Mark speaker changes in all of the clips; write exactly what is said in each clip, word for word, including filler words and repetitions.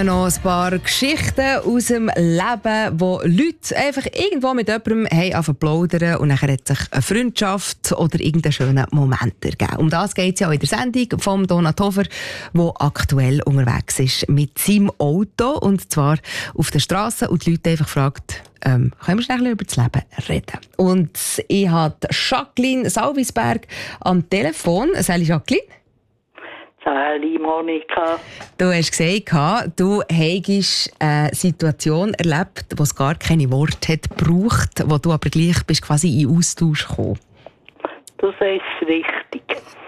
Speaker 1: kommen noch ein paar Geschichten aus dem Leben, wo Leute einfach irgendwo mit jemandem haben angefangen zu plaudern und dann hat sich eine Freundschaft oder irgendeinen schönen Moment ergeben. Um das geht es ja auch in der Sendung von Donat Hofer, der aktuell unterwegs ist mit seinem Auto und zwar auf der Straße und die Leute einfach fragt, ähm, können wir schnell über das Leben reden. Und ich habe Jacqueline Salvisberg am Telefon. Sali Jacqueline.
Speaker 2: Sali Monika.
Speaker 1: Du hast gesagt, du hättest eine Situation erlebt, wo es gar keine Worte hat gebraucht, wo du aber gleich bist quasi in Austausch gekommen.
Speaker 2: Das ist richtig.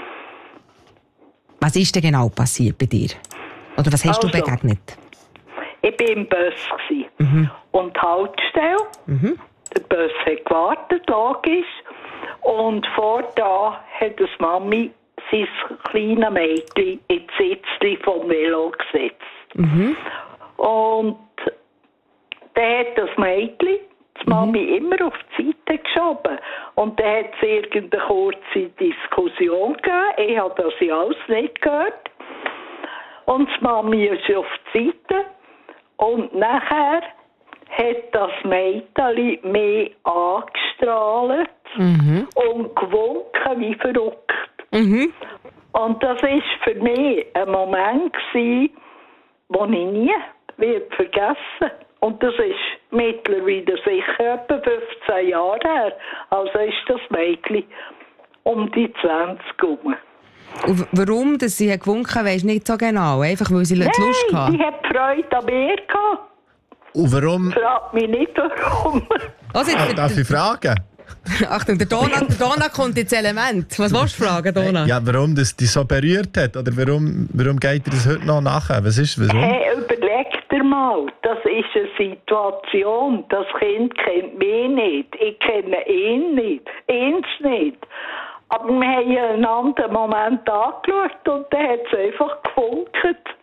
Speaker 1: Was ist denn genau passiert bei dir? Oder was hast
Speaker 2: also,
Speaker 1: du begegnet?
Speaker 2: Ich war im Bus. Mhm. Und die Haltestelle. Mhm. Der Bus hat gewartet, logisch. Und vor da hat das Mami sein kleines Mädchen in das Sitzchen vom Velo gesetzt. Mhm. Und dann hat das Mädchen die Mami mhm. immer auf die Seite geschoben. Und dann hat es irgendeine kurze Diskussion gegeben. Ich habe das ja alles nicht gehört. Und die Mami ist auf die Seite. Und nachher hat das Mädchen mehr angestrahlt mhm. und gewunken wie verrückt. Mhm. Und das war für mich ein Moment, den ich nie werde vergessen. Und das ist mittlerweile sicher etwa fünfzehn Jahre her. Also ist das Mädchen um die zwanzig herum.
Speaker 1: Und warum dass sie gewunken hat, weisst du nicht so genau? Einfach weil sie
Speaker 2: Nein,
Speaker 1: Lust hatte?
Speaker 2: sie hat Freude an mir gehabt.
Speaker 3: Und warum?
Speaker 2: Frag mich nicht, warum.
Speaker 1: Also
Speaker 3: ah, darf ich fragen?
Speaker 1: Achtung, der Donat, der Donat kommt ins Element. Was willst du fragen, Donat?
Speaker 3: Ja, warum das dich so berührt hat? Oder warum, warum geht dir das heute noch nachher? Was ist, warum?
Speaker 2: Hey, überleg dir mal. Das ist eine Situation. Das Kind kennt mich nicht. Ich kenne ihn nicht. Eins nicht. Aber wir haben einen anderen Moment angeschaut und dann hat es einfach gefunkt.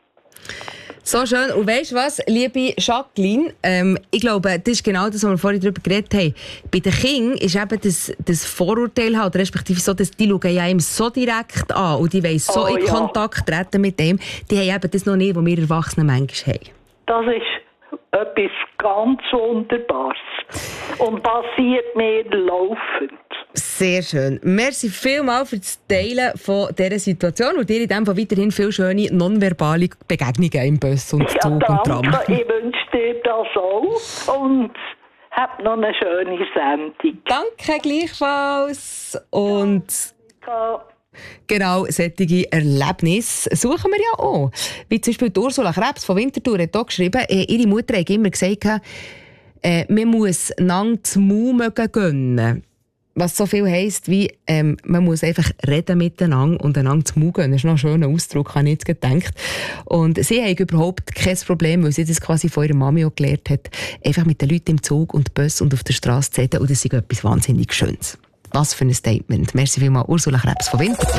Speaker 1: So schön. Und weisst du was, liebe Jacqueline? Ähm, ich glaube, das ist genau das, was wir vorhin darüber geredet haben. Bei den Kindern ist eben das, das Vorurteil halt, respektive so, dass die schauen ja ihm so direkt an und die wollen so
Speaker 2: oh,
Speaker 1: in
Speaker 2: ja.
Speaker 1: Kontakt treten mit dem. Die haben eben das noch nicht, was wir Erwachsenen manchmal haben.
Speaker 2: Das ist etwas ganz Wunderbares und passiert mir laufend.
Speaker 1: Sehr schön. Merci vielmals für das Teilen von dieser Situation und dir in dem Fall weiterhin viele schöne nonverbale Begegnungen im Bus und
Speaker 2: ja,
Speaker 1: Zug
Speaker 2: danke.
Speaker 1: und Tram.
Speaker 2: Ich wünsche dir das auch und hab noch eine schöne Sendung.
Speaker 1: Danke gleichfalls. Und
Speaker 2: ja.
Speaker 1: genau, solche Erlebnisse suchen wir ja auch. Wie zum Beispiel Ursula Krebs von Winterthur hat hier geschrieben, ihre Mutter hat immer gesagt, äh, man muss einander das Maul gönnen. Was so viel heisst, wie ähm, man muss einfach reden miteinander und einander zu Maul gönnen. Das ist noch ein schöner Ausdruck, habe ich jetzt gedacht. Und sie haben überhaupt kein Problem, weil sie das quasi von ihrer Mami auch gelernt hat, einfach mit den Leuten im Zug und Bus und auf der Straße zu reden. Und das ist etwas wahnsinnig Schönes. Was für ein Statement. Merci vielmals, Ursula Krebs von Winterthur.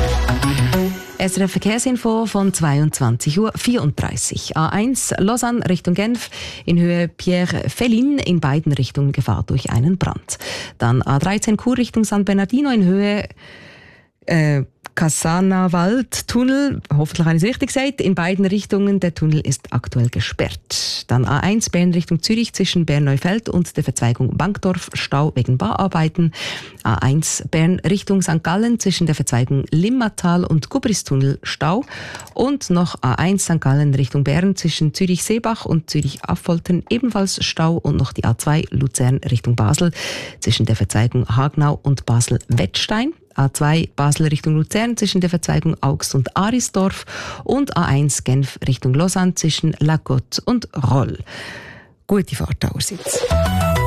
Speaker 1: S R F Verkehrsinfo von zweiundzwanzig Uhr vierunddreißig. A eins Lausanne Richtung Genf in Höhe Pierre Fellin in beiden Richtungen Gefahr durch einen Brand. Dann A dreizehn Chur Richtung San Bernardino in Höhe äh, Casana-Wald-Tunnel, hoffentlich habe ich es richtig gesagt, in beiden Richtungen. Der Tunnel ist aktuell gesperrt. Dann A eins Bern Richtung Zürich zwischen Bern-Neufeld und der Verzweigung Bankdorf, Stau wegen Bauarbeiten. A eins Bern Richtung Sankt Gallen zwischen der Verzweigung Limmatal und Gubristunnel, Stau. Und noch A eins Sankt Gallen Richtung Bern zwischen Zürich-Seebach und Zürich-Affoltern, ebenfalls Stau. Und noch die A zwei Luzern Richtung Basel zwischen der Verzweigung Hagnau und Basel-Wettstein. A zwei Basel Richtung Luzern zwischen der Verzweigung Augst und Arisdorf und A eins Genf Richtung Lausanne zwischen La Côte und Rolle. Gute Fahrt allerseits.